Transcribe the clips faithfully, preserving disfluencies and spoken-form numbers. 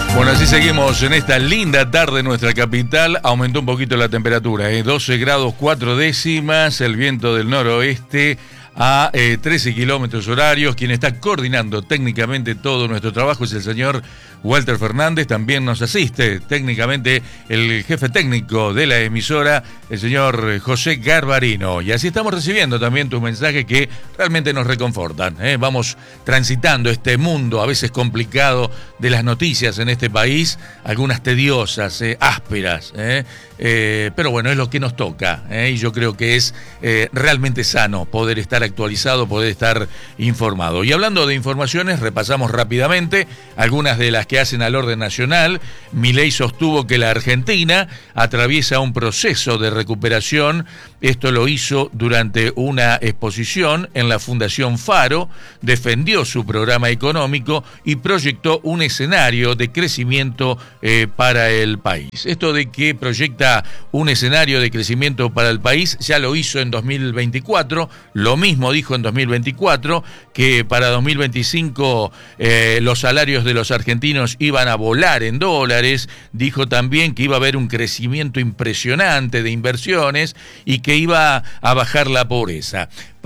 Bueno, así seguimos en esta linda tarde en nuestra capital. Aumentó un poquito la temperatura, ¿eh? doce grados cuatro décimas, el viento del noroeste a eh, trece kilómetros horarios. Quien está coordinando técnicamente todo nuestro trabajo es el señor Walter Fernández. También nos asiste técnicamente el jefe técnico de la emisora, el señor José Garbarino. Y así estamos recibiendo también tus mensajes que realmente nos reconfortan, ¿eh? Vamos transitando este mundo a veces complicado de las noticias en este país, algunas tediosas, eh, ásperas, eh, eh, pero bueno, es lo que nos toca, eh, y yo creo que es eh, realmente sano poder estar actualizado, poder estar informado. Y hablando de informaciones, repasamos rápidamente algunas de las que hacen al orden nacional. Milei sostuvo que la Argentina atraviesa un proceso de recuperación. Esto lo hizo durante una exposición en la Fundación Faro, defendió su programa económico y proyectó un escenario de crecimiento eh, para el país. Esto de que proyecta un escenario de crecimiento para el país ya lo hizo en dos mil veinticuatro, lo mismo dijo en dos mil veinticuatro, que para dos mil veinticinco eh, los salarios de los argentinos iban a volar en dólares. Dijo también que iba a haber un crecimiento impresionante de inversiones y que iba a bajar la pobreza.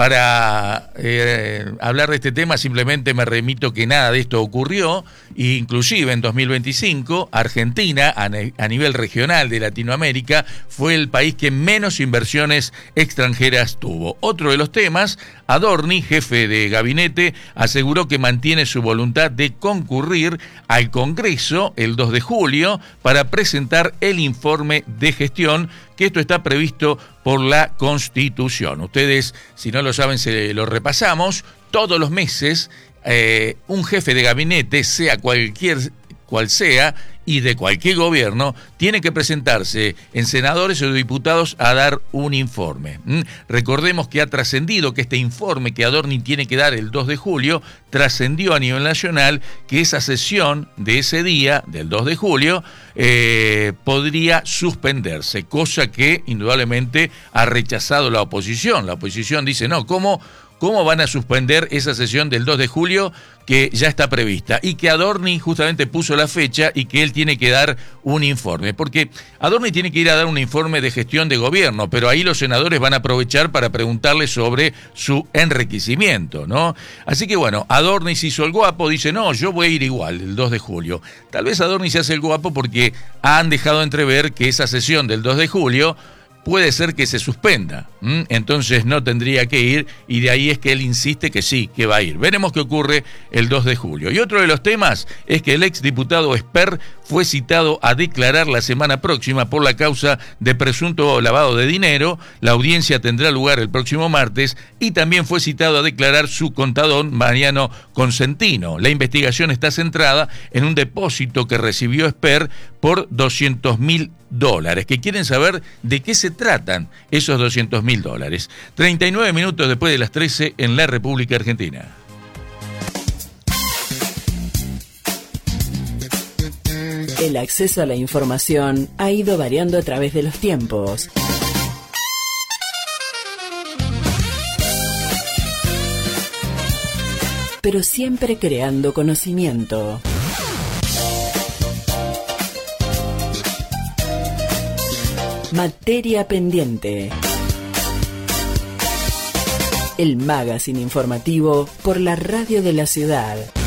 Para eh, hablar de este tema simplemente me remito que nada de esto ocurrió, e inclusive en dos mil veinticinco Argentina a, a nivel regional de Latinoamérica fue el país que menos inversiones extranjeras tuvo. Otro de los temas, Adorni, jefe de gabinete, aseguró que mantiene su voluntad de concurrir al Congreso el dos de julio para presentar el informe de gestión, que esto está previsto por la Constitución. Ustedes, si no lo saben, se lo repasamos. Todos los meses, eh, un jefe de gabinete, sea cualquier cual sea, y de cualquier gobierno, tiene que presentarse en senadores o diputados a dar un informe. ¿Mm? Recordemos que ha trascendido que este informe que Adorni tiene que dar el dos de julio, trascendió a nivel nacional que esa sesión de ese día, del dos de julio, eh, podría suspenderse, cosa que indudablemente ha rechazado la oposición. La oposición dice, no, ¿cómo, cómo van a suspender esa sesión del dos de julio que ya está prevista? Y que Adorni justamente puso la fecha y que él tiene que dar un informe, porque Adorni tiene que ir a dar un informe de gestión de gobierno, pero ahí los senadores van a aprovechar para preguntarle sobre su enriquecimiento, ¿no? Así que bueno, Adorni se hizo el guapo, dice, no, yo voy a ir igual el dos de julio. Tal vez Adorni se hace el guapo porque han dejado entrever que esa sesión del dos de julio puede ser que se suspenda, ¿Mm? entonces no tendría que ir, y de ahí es que él insiste que sí, que va a ir. Veremos qué ocurre el dos de julio. Y otro de los temas es que el exdiputado Esper fue citado a declarar la semana próxima por la causa de presunto lavado de dinero. La audiencia tendrá lugar el próximo martes, y también fue citado a declarar su contador Mariano Consentino. La investigación está centrada en un depósito que recibió Esper por doscientos mil dólares, que quieren saber de qué se tratan esos doscientos mil dólares. treinta y nueve minutos después de las trece en la República Argentina. El acceso a la información ha ido variando a través de los tiempos. Pero siempre creando conocimiento. Materia pendiente. El magazine informativo por la radio de la ciudad.